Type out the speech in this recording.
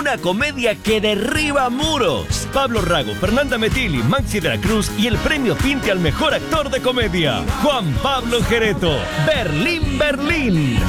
una comedia que derriba muros. Pablo Rago, Fernanda Metilli, Maxi de la Cruz y el premio Pinte al mejor actor de comedia, Juan Pablo Gereto. Berlín, Berlín.